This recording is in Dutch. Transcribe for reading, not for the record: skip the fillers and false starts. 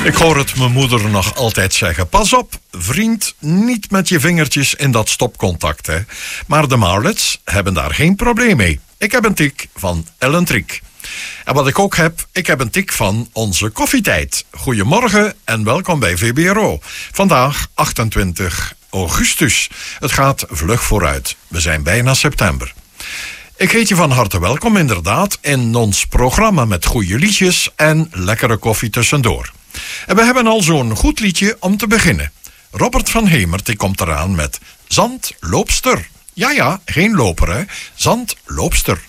Ik hoor het mijn moeder nog altijd zeggen. Pas op, vriend, niet met je vingertjes in dat stopcontact, hè. Maar de Marlets hebben daar geen probleem mee. Ik heb een tik van Ellen Triek. En wat ik ook heb, ik heb een tik van onze koffietijd. Goedemorgen en welkom bij VBRO. Vandaag 28 augustus. Het gaat vlug vooruit. We zijn bijna september. Ik heet je van harte welkom inderdaad in ons programma met goede liedjes en lekkere koffie tussendoor. En we hebben al zo'n goed liedje om te beginnen. Robert van Hemert die komt eraan met Zandloopster. Ja, geen loper hè, Zandloopster.